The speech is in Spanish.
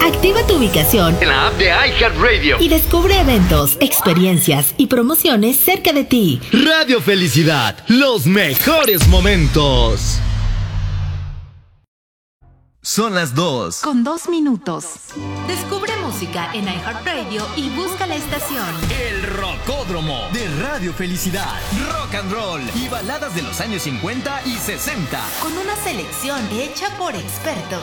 Activa tu ubicación en la app de iHeartRadio y descubre eventos, experiencias y promociones cerca de ti. Radio Felicidad, los mejores momentos. Son las 2. Con 2 minutos. Descubre música en iHeartRadio y busca la estación. El Rocódromo de Radio Felicidad. Rock and roll y baladas de los años 50 y 60. Con una selección hecha por expertos.